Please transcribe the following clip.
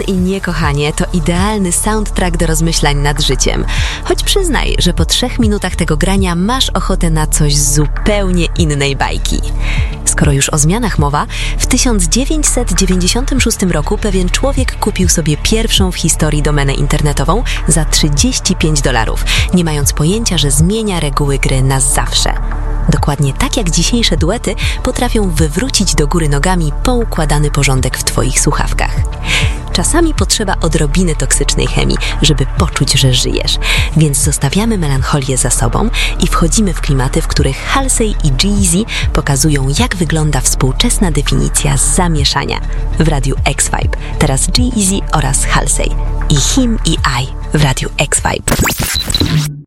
i niekochanie to idealny soundtrack do rozmyślań nad życiem. Choć przyznaj, że po 3 minutach tego grania masz ochotę na coś z zupełnie innej bajki. Skoro już o zmianach mowa, w 1996 roku pewien człowiek kupił sobie pierwszą w historii domenę internetową za $35, nie mając pojęcia, że zmienia reguły gry na zawsze. Dokładnie tak jak dzisiejsze duety potrafią wywrócić do góry nogami poukładany porządek w Twoich słuchawkach. Czasami potrzeba odrobiny toksycznej chemii, żeby poczuć, że żyjesz. Więc zostawiamy melancholię za sobą i wchodzimy w klimaty, w których Halsey i G-Eazy pokazują, jak wygląda współczesna definicja zamieszania. W Radiu X-Vibe. Teraz G-Eazy oraz Halsey. I Him i I w Radiu X-Vibe.